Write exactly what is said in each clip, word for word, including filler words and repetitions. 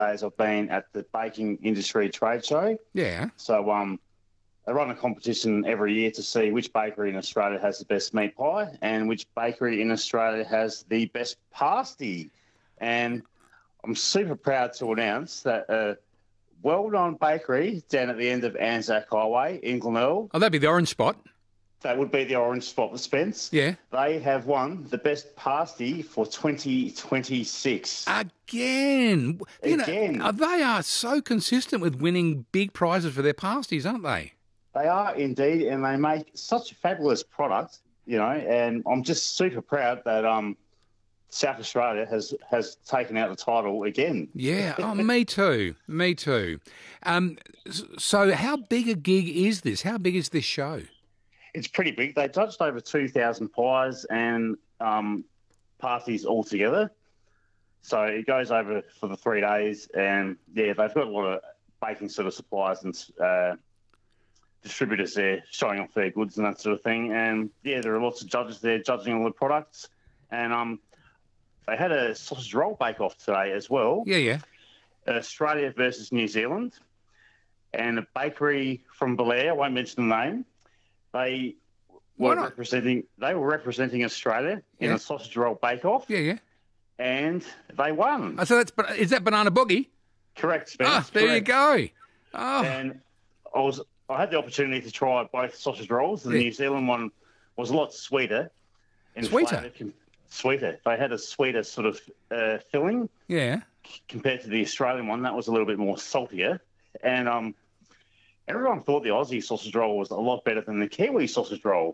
days I've been at the Baking Industry Trade Show. Yeah. So um, they run a competition every year to see which bakery in Australia has the best meat pie and which bakery in Australia has the best pasty. And I'm super proud to announce that a well-known bakery down at the end of Anzac Highway in Glenelg, Oh, that'd be the orange spot. that would be the orange spot with Spence. Yeah. They have won the best pasty for twenty twenty-six. Again. You Again. know, they are so consistent with winning big prizes for their pasties, aren't they? They are indeed, and they make such a fabulous product, you know, and I'm just super proud that um, South Australia has, has taken out the title again. Yeah. Oh, me too. Me too. Um, s- so how big a gig is this? How big is this show? It's pretty big. They judged over two thousand pies and um, pasties altogether. So it goes over for the three days, and, yeah, they've got a lot of baking sort of suppliers and uh, distributors there showing off their goods and that sort of thing. And, yeah, there are lots of judges there judging all the products. And um, they had a sausage roll bake-off today as well. Yeah, yeah. Australia versus New Zealand. And a bakery from Belair, I won't mention the name, they Why were not? representing they were representing Australia in Yeah. a sausage roll bake-off, Yeah, yeah. and they won. Oh, so that's, ba- is that Banana Boogie? Correct, Spence. Ah, there correct. you go. Oh, And I was I had the opportunity to try both sausage rolls. The Yeah. New Zealand one was a lot sweeter. in Sweeter? flavour com- Sweeter. They had a sweeter sort of uh, filling yeah. compared to the Australian one. That was a little bit more saltier. And um, everyone thought the Aussie sausage roll was a lot better than the Kiwi sausage roll.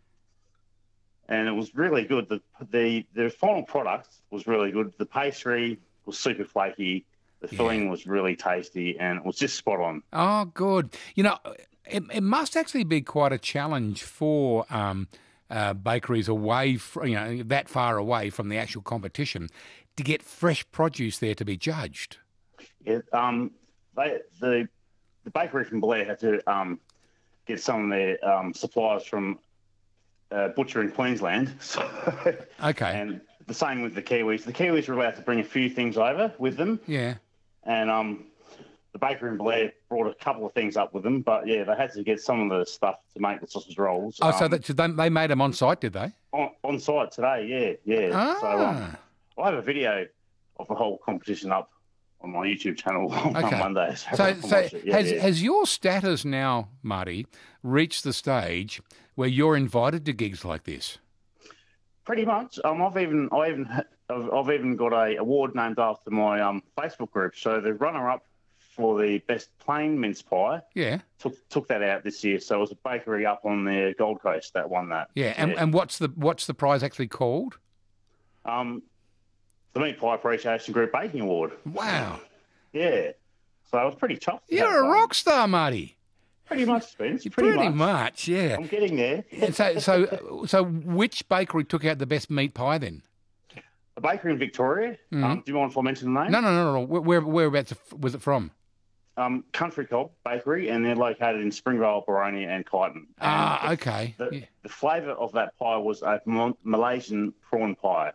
And it was really good. The the the final product was really good. The pastry was super flaky. The filling was really tasty, and it was just spot on. Oh, good. You know, it, it must actually be quite a challenge for um, uh, bakeries away, from, you know, that far away from the actual competition, to get fresh produce there to be judged. Yeah, um, they, the the bakery from Blair had to um, get some of their um, suppliers from uh, butcher in Queensland. So, Okay. and the same with the Kiwis. The Kiwis were allowed to bring a few things over with them, Yeah. and um, the bakery in Blair brought a couple of things up with them. But yeah, they had to get some of the stuff to make the sausage rolls. Oh, so um, that, so they, they made them on site, did they? on, on site today. Yeah, yeah. So um, Ah. I have a video of the whole competition up on my YouTube channel on Okay. Monday. So, everyone can so watch it. Yeah, has, yeah. has your status now, Marty, reached the stage where you're invited to gigs like this? Pretty much. Um, I've even I even I've, I've even got a award named after my um Facebook group. So the runner-up for the best plain mince pie Yeah. took took that out this year. So it was a bakery up on the Gold Coast that won that. Yeah. And, and what's the what's the prize actually called? um, the Meat Pie Appreciation Group Baking Award. Wow. Yeah. So I was pretty chuffed. with You're that a one. rock star, Marty. Pretty much, Spence. Pretty, Pretty, much. yeah. I'm getting there. And so, so, so, which bakery took out the best meat pie then? A bakery in Victoria. Um, do you mind if I mention the name? No, no, no, no. no. Where, where, whereabouts was it from? Um, Country Cob Bakery, and they're located in Springvale, Baroni, and Kyneton. Ah, And okay. The, Yeah. the flavour of that pie was a Mal- Malaysian prawn pie.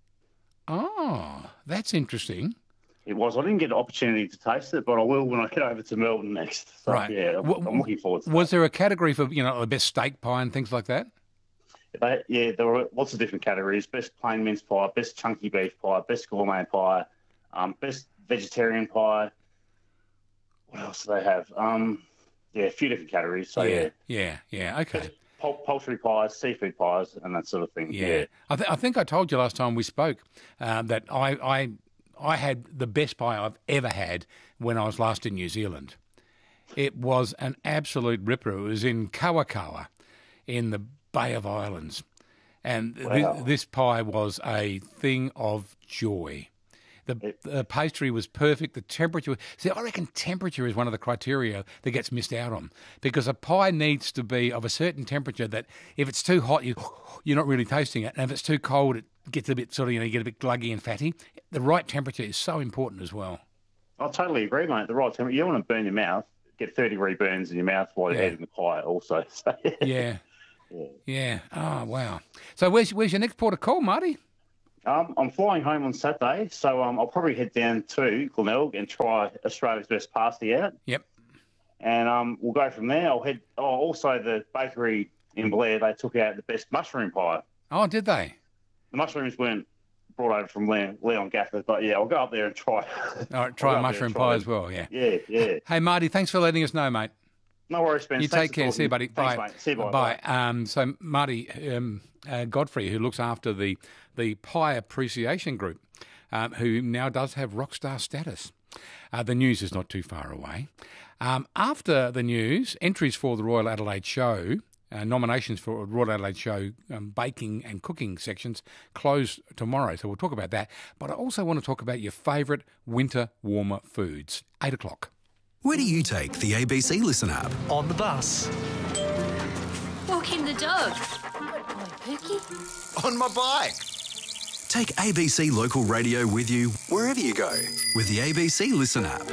Oh, that's interesting. It was. I didn't get an opportunity to taste it, but I will when I get over to Melbourne next. So, Right. yeah, I'm, Wha- I'm looking forward to Was there a category for, you know, the best steak pie and things like that? that. They, yeah, there were lots of different categories. Best plain mince pie, best chunky beef pie, best gourmet pie, um, best vegetarian pie. What else do they have? Um, yeah, a few different categories. So, yeah, yeah, yeah. Okay. Pol- poultry pies, seafood pies, and that sort of thing. Yeah, Yeah. I, th- I think I told you last time we spoke um, that I, I I had the best pie I've ever had when I was last in New Zealand. It was an absolute ripper. It was in Kawakawa, in the Bay of Islands, and thi- Wow. this pie was a thing of joy. The, the pastry was perfect. The temperature. See, I reckon temperature is one of the criteria that gets missed out on, because a pie needs to be of a certain temperature that if it's too hot, you, you're not really tasting it. And if it's too cold, it gets a bit sort of, you know, you get a bit gluggy and fatty. The right temperature is so important as well. I totally agree, mate. The right temperature. You don't want to burn your mouth, get thirty degree burns in your mouth while you're Yeah. eating the pie also. So, Yeah. Yeah. Oh, wow. So where's, where's your next port of call, Marty? Um, I'm flying home on Saturday, so um, I'll probably head down to Glenelg and try Australia's best pasty out. Yep. And um, we'll go from there. I'll head. Oh, also the bakery in Blair, they took out the best mushroom pie. Oh, did they? The mushrooms weren't brought over from Leon, Leon Gafford, but yeah, I'll go up there and try. All right, try a mushroom pie as well. Yeah. Yeah, yeah. Hey, Marty, thanks for letting us know, mate. No worries, Ben. You Thanks take care. See you, buddy. Thanks, bye. Mate. See you, bye. Bye. Um, so, Marty um, uh, Godfrey, who looks after the the Pie Appreciation Group, um, who now does have rock star status. Uh, the news is not too far away. Um, after the news, entries for the Royal Adelaide Show, uh, nominations for Royal Adelaide Show um, baking and cooking sections close tomorrow. So we'll talk about that. But I also want to talk about your favourite winter warmer foods. Eight o'clock. Where do you take the A B C Listen app? On the bus. Walking the dog. Good boy, Pookie. On my bike. Take A B C Local Radio with you wherever you go with the A B C Listen app.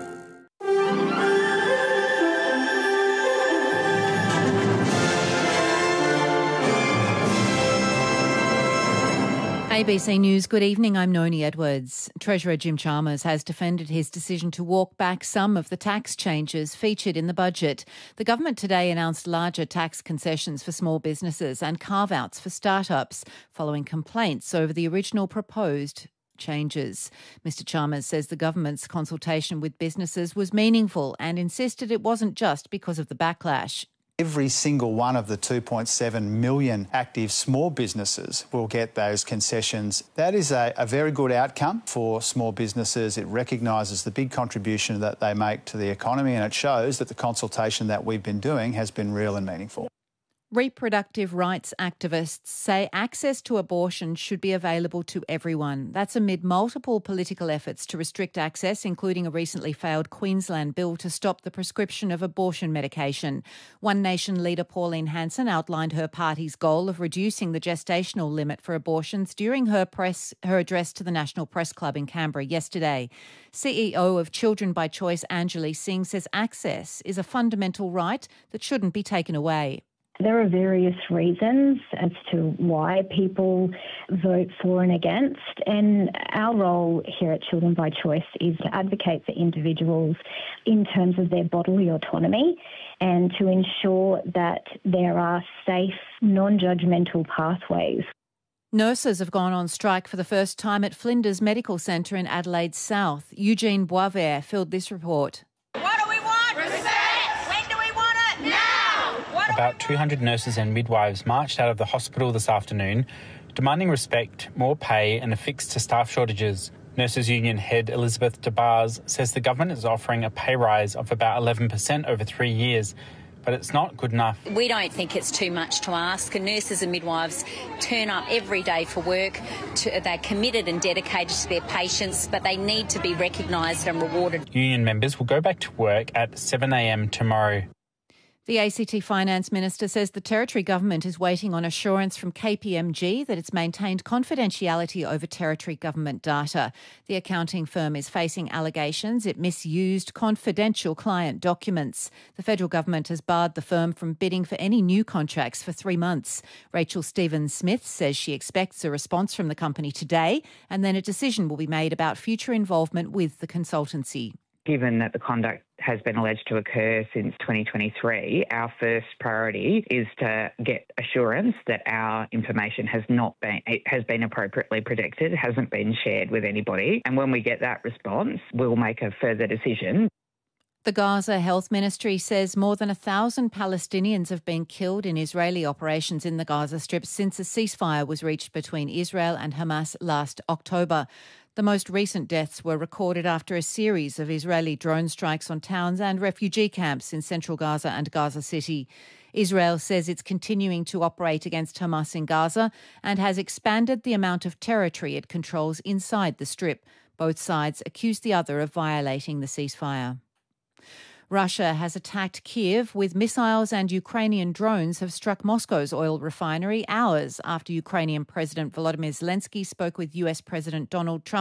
A B C News, good evening. I'm Noni Edwards. Treasurer Jim Chalmers has defended his decision to walk back some of the tax changes featured in the budget. The government today announced larger tax concessions for small businesses and carve-outs for startups following complaints over the original proposed changes. Mister Chalmers says the government's consultation with businesses was meaningful and insisted it wasn't just because of the backlash. Every single one of the two point seven million active small businesses will get those concessions. That is a, a very good outcome for small businesses. It recognises the big contribution that they make to the economy, and it shows that the consultation that we've been doing has been real and meaningful. Reproductive rights activists say access to abortion should be available to everyone. That's amid multiple political efforts to restrict access, including a recently failed Queensland bill to stop the prescription of abortion medication. One Nation leader Pauline Hanson outlined her party's goal of reducing the gestational limit for abortions during her press her address to the National Press Club in Canberra yesterday. C E O of Children by Choice, Anjali Singh, says access is a fundamental right that shouldn't be taken away. There are various reasons as to why people vote for and against, and our role here at Children by Choice is to advocate for individuals in terms of their bodily autonomy and to ensure that there are safe, non-judgmental pathways. Nurses have gone on strike for the first time at Flinders Medical Centre in Adelaide South. Eugene Boisvert filled this report. About two hundred nurses and midwives marched out of the hospital this afternoon, demanding respect, more pay and a fix to staff shortages. Nurses Union head Elizabeth DeBars says the government is offering a pay rise of about eleven percent over three years, but it's not good enough. We don't think it's too much to ask. And nurses and midwives turn up every day for work. To, they're committed and dedicated to their patients, but they need to be recognised and rewarded. Union members will go back to work at seven a m tomorrow. The A C T Finance Minister says the Territory Government is waiting on assurance from K P M G that it's maintained confidentiality over Territory Government data. The accounting firm is facing allegations it misused confidential client documents. The Federal Government has barred the firm from bidding for any new contracts for three months. Rachel Stevens-Smith says she expects a response from the company today, and then a decision will be made about future involvement with the consultancy. Given that the conduct has been alleged to occur since twenty twenty-three, our first priority is to get assurance that our information has not been it has been appropriately protected, hasn't been shared with anybody. And when we get that response, we'll make a further decision. The Gaza Health Ministry says more than a thousand Palestinians have been killed in Israeli operations in the Gaza Strip since a ceasefire was reached between Israel and Hamas last October. The most recent deaths were recorded after a series of Israeli drone strikes on towns and refugee camps in central Gaza and Gaza City. Israel says it's continuing to operate against Hamas in Gaza and has expanded the amount of territory it controls inside the Strip. Both sides accuse the other of violating the ceasefire. Russia has attacked Kiev with missiles, and Ukrainian drones have struck Moscow's oil refinery hours after Ukrainian President Volodymyr Zelensky spoke with U S President Donald Trump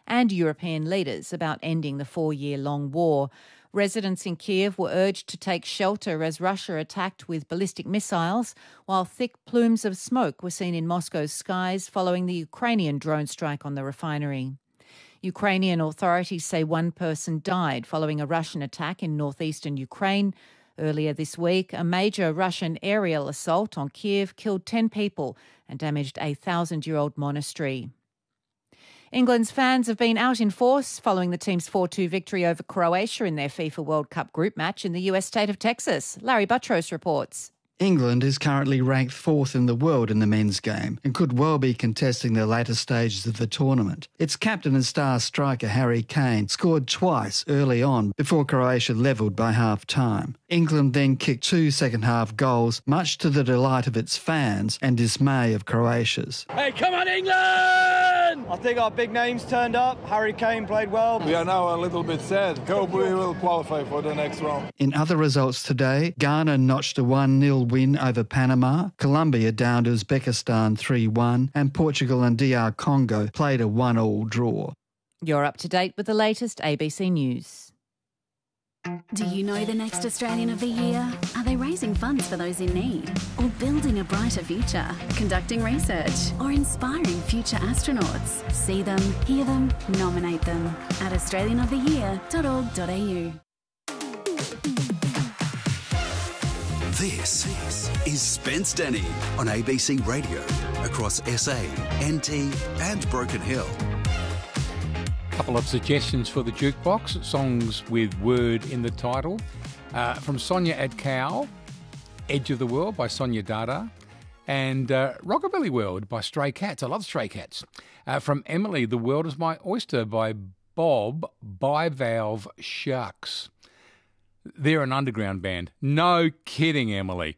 and European leaders about ending the four-year-long war. Residents in Kiev were urged to take shelter as Russia attacked with ballistic missiles, while thick plumes of smoke were seen in Moscow's skies following the Ukrainian drone strike on the refinery. Ukrainian authorities say one person died following a Russian attack in northeastern Ukraine. Earlier this week, a major Russian aerial assault on Kiev killed ten people and damaged a thousand-year-old monastery. England's fans have been out in force following the team's four two victory over Croatia in their FIFA World Cup group match in the U S state of Texas. Larry Buttrose reports. England is currently ranked fourth in the world in the men's game and could well be contesting the later stages of the tournament. Its captain and star striker Harry Kane scored twice early on before Croatia levelled by half-time. England then kicked two second-half goals, much to the delight of its fans and dismay of Croatia's. Hey, come on, England! I think our big names turned up. Harry Kane played well. We are now a little bit sad. Hope we will qualify for the next round. In other results today, Ghana notched a one nil win over Panama, Colombia downed Uzbekistan three one, and Portugal and D R Congo played a one all draw. You're up to date with the latest A B C News. Do you know the next Australian of the Year? Are they raising funds for those in need? Or building a brighter future? Conducting research? Or inspiring future astronauts? See them, hear them, nominate them at australian of the year dot org dot a u. This is Spence Denny on A B C Radio across S A, N T and Broken Hill. Couple of suggestions for the jukebox, songs with word in the title. Uh, from Sonia Adcow, Edge of the World by Sonia Dada, and uh, Rockabilly World by Stray Cats. I love Stray Cats. Uh, from Emily, The World is My Oyster by Bob Bivalve Sharks. They're an underground band. No kidding, Emily.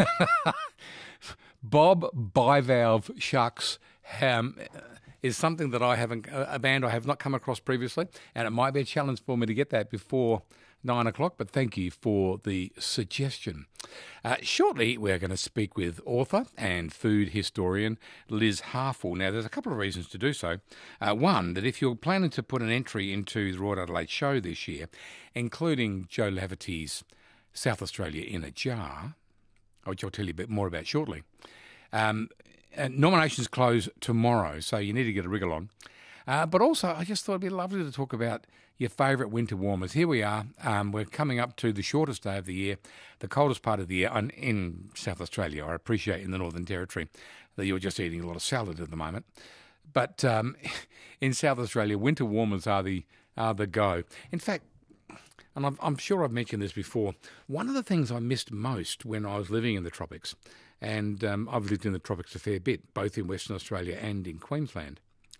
Bob Bivalve Sharks um, is something that I haven't, a band I have not come across previously, and it might be a challenge for me to get that before nine o'clock, but thank you for the suggestion. Uh, shortly, we're going to speak with author and food historian Liz Harful. Now, there's a couple of reasons to do so. Uh, one, that if you're planning to put an entry into the Royal Adelaide Show this year, including Joe Laverty's South Australia in a Jar, which I'll tell you a bit more about shortly, um, and nominations close tomorrow, so you need to get a wriggle on. Uh, but also, I just thought it'd be lovely to talk about your favourite winter warmers. Here we are. Um, we're coming up to the shortest day of the year, the coldest part of the year in, in South Australia. I appreciate in the Northern Territory that you're just eating a lot of salad at the moment. But um, in South Australia, winter warmers are the are the go. In fact, and I'm, I'm sure I've mentioned this before, one of the things I missed most when I was living in the tropics, and um, I've lived in the tropics a fair bit, both in Western Australia and in Queensland,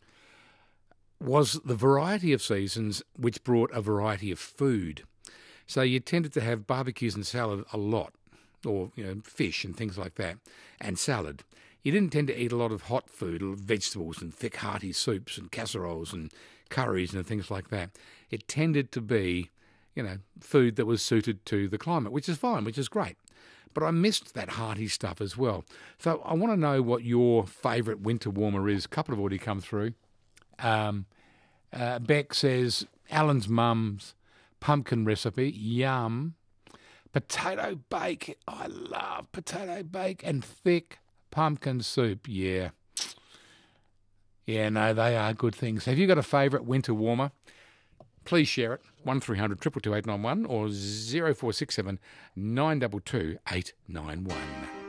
was the variety of seasons which brought a variety of food. So you tended to have barbecues and salad a lot, or you know, fish and things like that, and salad. You didn't tend to eat a lot of hot food, or vegetables and thick hearty soups and casseroles and curries and things like that. It tended to be, you know, food that was suited to the climate, which is fine, which is great. But I missed that hearty stuff as well. So I want to know what your favourite winter warmer is. A couple have already come through. Um, uh, Beck says, Alan's mum's pumpkin recipe, yum. Potato bake, I love potato bake, and thick pumpkin soup, yeah. Yeah, no, they are good things. Have you got a favourite winter warmer? Please share it. one three hundred two two two eight nine one or zero four six seven nine two two eight nine one.